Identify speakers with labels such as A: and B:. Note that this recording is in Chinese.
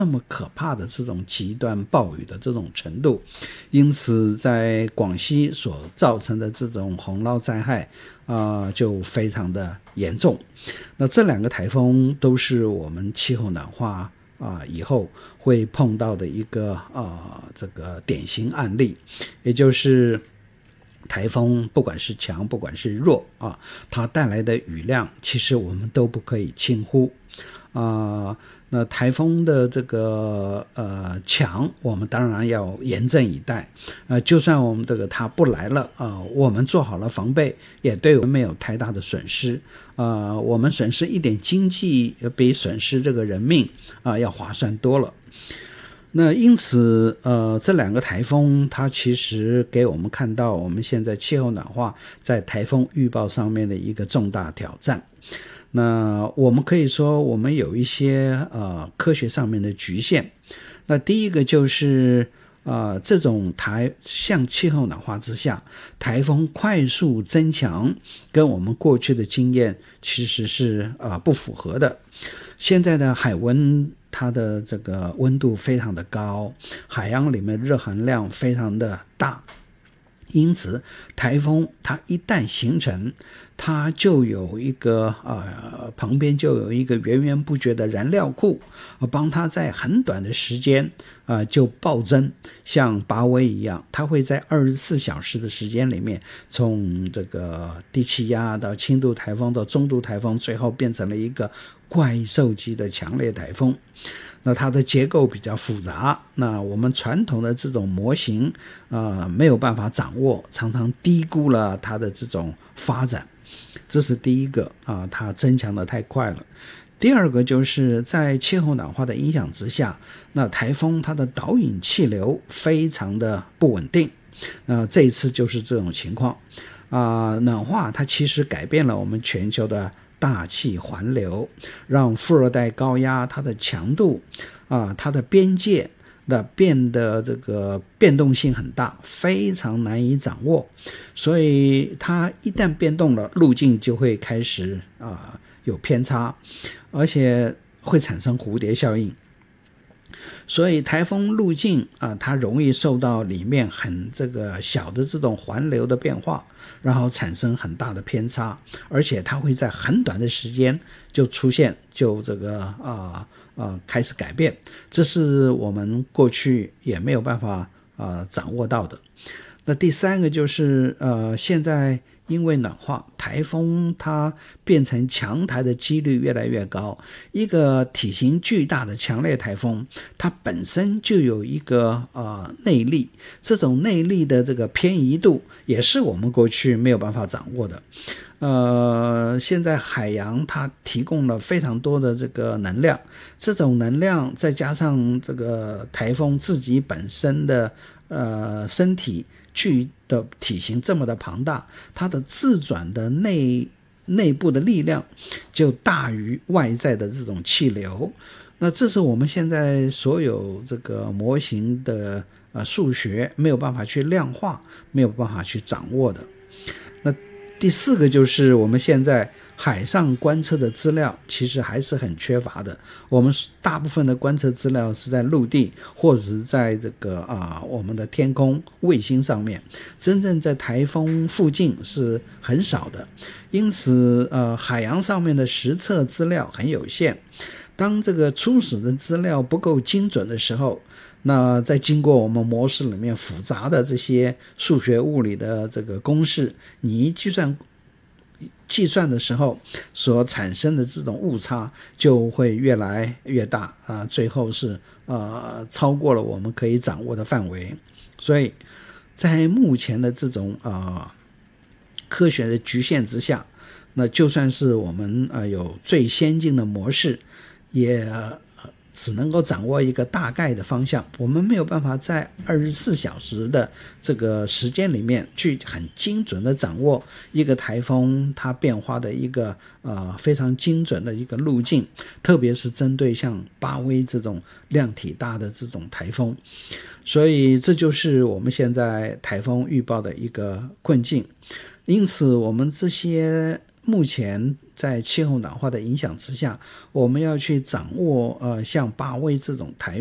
A: 那么可怕的这种极端暴雨的这种程度，因此在广西所造成的这种洪涝灾害就非常的严重。那这两个台风都是我们气候暖化以后会碰到的一个这个典型案例，也就是台风不管是强不管是弱它带来的雨量其实我们都不可以轻忽那台风的这个强，我们当然要严阵以待就算我们这个它不来了我们做好了防备，也对我们没有太大的损失我们损失一点经济比损失这个人命要划算多了。那因此这两个台风它其实给我们看到我们现在气候暖化在台风预报上面的一个重大挑战。那我们可以说我们有一些科学上面的局限。那第一个就是这种像气候暖化之下台风快速增强跟我们过去的经验其实是不符合的。现在的海温它的这个温度非常的高，海洋里面热含量非常的大，因此台风它一旦形成，它就有一个旁边就有一个源源不绝的燃料库帮它在很短的时间就暴增，像巴威一样，它会在24小时的时间里面从这个低气压到轻度台风到中度台风，最后变成了一个怪兽级的强烈台风。那它的结构比较复杂，那我们传统的这种模型没有办法掌握，常常低估了它的这种发展，这是第一个它增强的太快了。第二个就是在气候暖化的影响之下，那台风它的导引气流非常的不稳定这一次就是这种情况暖化它其实改变了我们全球的大气环流，让副热带高压它的强度它的边界的变得这个变动性很大，非常难以掌握，所以它一旦变动了，路径就会开始有偏差，而且会产生蝴蝶效应。所以台风路径它容易受到里面很这个小的这种环流的变化，然后产生很大的偏差，而且它会在很短的时间就出现，就这个开始改变，这是我们过去也没有办法掌握到的。那第三个就是现在因为暖化，台风它变成强台的几率越来越高。一个体型巨大的强烈台风，它本身就有一个内力，这种内力的这个偏移度也是我们过去没有办法掌握的。现在海洋它提供了非常多的这个能量，这种能量再加上这个台风自己本身的身体巨的体型这么的庞大，它的自转的内部的力量就大于外在的这种气流。那这是我们现在所有这个模型的数学没有办法去量化，没有办法去掌握的。那第四个就是我们现在海上观测的资料其实还是很缺乏的，我们大部分的观测资料是在陆地或者是在这个我们的天空卫星上面，真正在台风附近是很少的，因此海洋上面的实测资料很有限。当这个初始的资料不够精准的时候，那在经过我们模式里面复杂的这些数学物理的这个公式，你一计算的时候所产生的这种误差就会越来越大最后是超过了我们可以掌握的范围。所以在目前的这种科学的局限之下，那就算是我们有最先进的模式，也只能够掌握一个大概的方向，我们没有办法在24小时的这个时间里面去很精准的掌握一个台风它变化的一个非常精准的一个路径，特别是针对像巴威这种量体大的这种台风。所以这就是我们现在台风预报的一个困境。因此我们这些目前在气候暖化的影响之下，我们要去掌握像巴威这种台